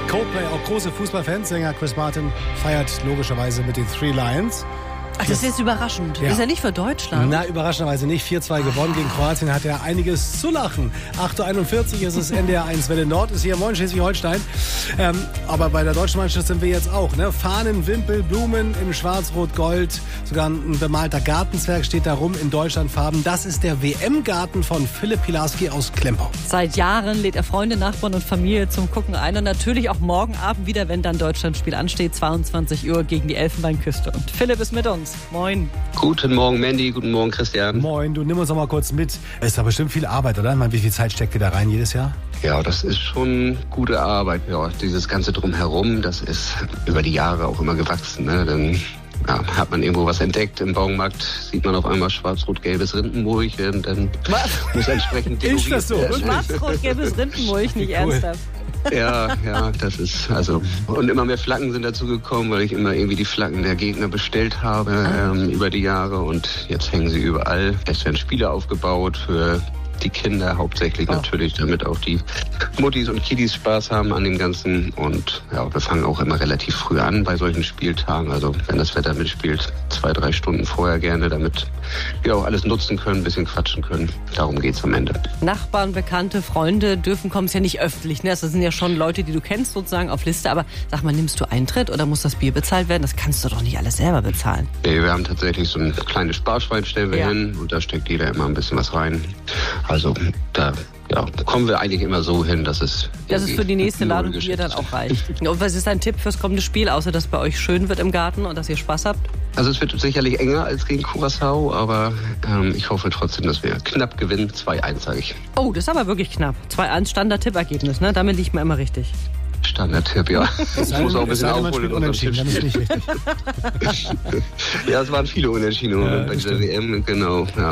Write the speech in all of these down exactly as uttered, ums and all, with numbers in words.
Coldplay, auch große Fußballfans. Sänger Chris Martin feiert logischerweise mit den Three Lions. Ach, das ist jetzt überraschend. Ja. Ist ja nicht für Deutschland. Na, überraschenderweise nicht. vier zwei gewonnen gegen Kroatien, hat er einiges zu lachen. acht Uhr einundvierzig ist es, N D R eins Welle Nord ist hier. Moin Schleswig-Holstein. Ähm, aber bei der deutschen Mannschaft sind wir jetzt auch. Ne? Fahnen, Wimpel, Blumen in Schwarz-Rot-Gold. Sogar ein bemalter Gartenzwerg steht da rum in Deutschlandfarben. Das ist der W M-Garten von Philipp Pilarski aus Klempau. Seit Jahren lädt er Freunde, Nachbarn und Familie zum Gucken ein. Und natürlich auch morgen Abend wieder, wenn dann Deutschlandspiel ansteht, zweiundzwanzig Uhr gegen die Elfenbeinküste. Und Philipp ist mit uns. Moin. Guten Morgen, Mandy. Guten Morgen, Christian. Moin, du nimm uns doch mal kurz mit. Es ist doch bestimmt viel Arbeit, oder? Ich meine, wie viel Zeit steckt ihr da rein jedes Jahr? Ja, das ist schon gute Arbeit. Ja, dieses ganze Drumherum, das ist über die Jahre auch immer gewachsen. Ne? Dann ja, hat man irgendwo was entdeckt im Baumarkt, sieht man auf einmal schwarz-rot-gelbes Rindenmulch und dann Was? muss entsprechend Ist das so? Schwarz-Rot-gelbes Rindenmulch, nicht Cool. ernsthaft. Ja, ja, das ist also und immer mehr Flaggen sind dazu gekommen, weil ich immer irgendwie die Flaggen der Gegner bestellt habe ähm, über die Jahre und jetzt hängen sie überall. Es werden Spiele aufgebaut für die Kinder hauptsächlich Oh. natürlich, damit auch die Muttis und Kiddies Spaß haben an dem Ganzen. Und ja, wir fangen auch immer relativ früh an bei solchen Spieltagen. Also wenn das Wetter mitspielt, zwei, drei Stunden vorher gerne, damit wir auch alles nutzen können, ein bisschen quatschen können. Darum geht's am Ende. Nachbarn, Bekannte, Freunde dürfen kommen, ist ja nicht öffentlich. Ne? Das sind ja schon Leute, die du kennst sozusagen auf Liste. Aber sag mal, nimmst du Eintritt oder muss das Bier bezahlt werden? Das kannst du doch nicht alles selber bezahlen. Nee, wir haben tatsächlich so ein kleines Sparschwein, stellen wir Ja. hin und da steckt jeder immer ein bisschen was rein. Also da ja, kommen wir eigentlich immer so hin, dass es Dass es für die nächste null Ladung Bier Geschäft dann ist. auch reicht. Und was ist dein Tipp fürs kommende Spiel, außer dass es bei euch schön wird im Garten und dass ihr Spaß habt? Also es wird sicherlich enger als gegen Curaçao, aber ähm, ich hoffe trotzdem, dass wir knapp gewinnen. zwei eins sage ich. Oh, das ist aber wirklich knapp. zwei eins Standard-Tippergebnis, ne? Damit liegt man immer richtig. Standardtipp, ja. Ich muss auch ein bisschen man aufholen spielt in unserem unentschieden, dann ist Tippspiel. nicht richtig. Ja, es waren viele Unentschieden im Ja, Moment bei das dieser W M, genau. Ja.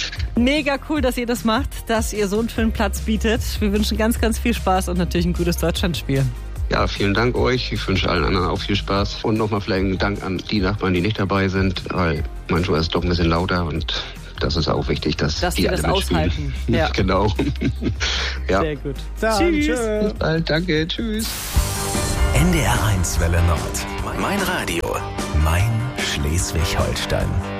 Mega cool, dass ihr das macht, dass ihr so einen schönen Platz bietet. Wir wünschen ganz, ganz viel Spaß und natürlich ein gutes Deutschlandspiel. Ja, vielen Dank euch. Ich wünsche allen anderen auch viel Spaß. Und nochmal vielleicht einen Dank an die Nachbarn, die nicht dabei sind, weil manchmal ist es doch ein bisschen lauter und das ist auch wichtig, dass, Dass die die alle das mitspielen. aushalten. Ja. Genau. Ja. Sehr gut. Dann, Tschüss. tschö. Bis bald. Danke. Tschüss. N D R eins Welle Nord. Mein Radio. Mein Schleswig-Holstein.